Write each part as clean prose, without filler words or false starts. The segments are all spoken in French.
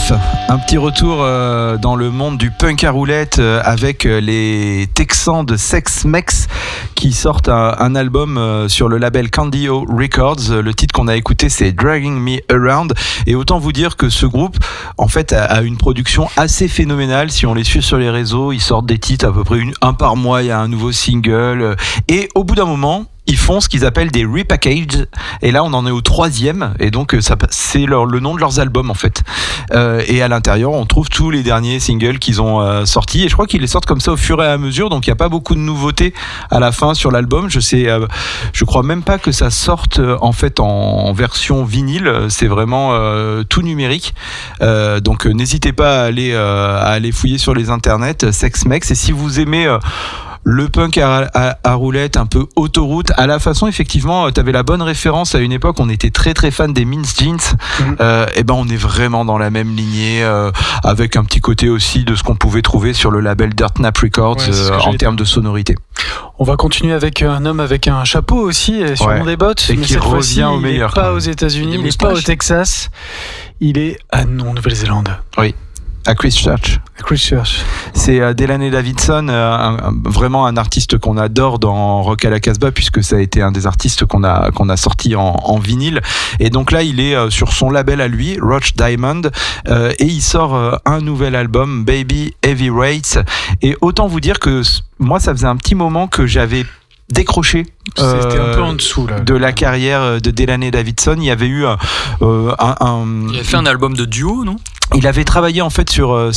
Off, un petit retour dans le monde du punk à roulette avec les Texans de Sex Mex qui sortent un album sur le label Candio Records. Le titre qu'on a écouté, c'est Dragging Me Around, et autant vous dire que ce groupe en fait a une production assez phénoménale. Si on les suit sur les réseaux, ils sortent des titres à peu près un par mois, il y a un nouveau single, et au bout d'un moment ils font ce qu'ils appellent des repackaged, et là on en est au 3e, et donc c'est le nom de leurs albums en fait. Et à l'intérieur on trouve tous les derniers singles qu'ils ont sortis, et je crois qu'ils les sortent comme ça au fur et à mesure, donc il n'y a pas beaucoup de nouveautés à la fin sur l'album. Je crois même pas que ça sorte en fait en version vinyle, c'est vraiment tout numérique. Donc n'hésitez pas à aller fouiller sur les internets, Sex Mex, et si vous aimez le punk à roulette, un peu autoroute, à la façon, effectivement, tu avais la bonne référence à une époque, on était très très fan des Mince Jeans, et ben on est vraiment dans la même lignée, avec un petit côté aussi de ce qu'on pouvait trouver sur le label Dirt Nap Records, en termes de sonorité. On va continuer avec un homme avec un chapeau aussi, sûrement des bottes, et mais qui cette revient fois-ci, au meilleur. Il n'est pas aux États-Unis, il n'est pas au Texas, il est en Nouvelle-Zélande. Oui. À Christchurch. C'est Delaney Davidson, vraiment un artiste qu'on adore dans Rock à la Casbah, puisque ça a été un des artistes qu'on a sorti en vinyle. Et donc là, il est sur son label à lui, Roach Diamond, et il sort un nouvel album, Baby Heavy Rates. Et autant vous dire que moi, ça faisait un petit moment que j'avais décroché c'était un peu en dessous là, de la carrière de Delaney Davidson. Il y avait eu il avait fait un album de duo, non? Il avait travaillé en fait sur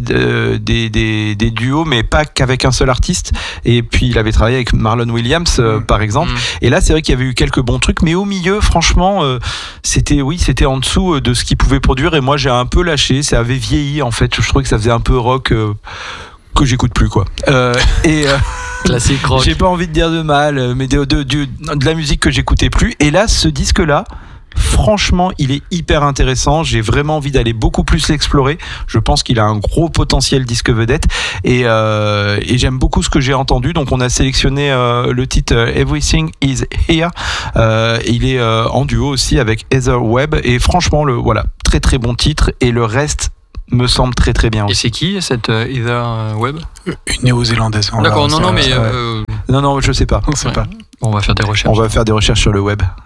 des duos, mais pas qu'avec un seul artiste. Et puis il avait travaillé avec Marlon Williams, par exemple. Et là, c'est vrai qu'il y avait eu quelques bons trucs, mais au milieu, franchement, c'était en dessous de ce qu'il pouvait produire. Et moi, j'ai un peu lâché. Ça avait vieilli en fait. Je trouvais que ça faisait un peu rock que j'écoute plus, quoi. Classique rock. J'ai pas envie de dire de mal, mais de la musique que j'écoutais plus. Et là, ce disque-là, franchement, il est hyper intéressant. J'ai vraiment envie d'aller beaucoup plus l'explorer. Je pense qu'il a un gros potentiel disque vedette, et j'aime beaucoup ce que j'ai entendu. Donc, on a sélectionné le titre Everything Is Here. Il est en duo aussi avec Heather Webb, et franchement, très très bon titre. Et le reste me semble très très bien aussi. Et c'est qui cette Heather Webb? Une néo-zélandaise. D'accord, non, mais non, je sais pas. On sait pas. On va faire des recherches. On va faire des recherches sur le web.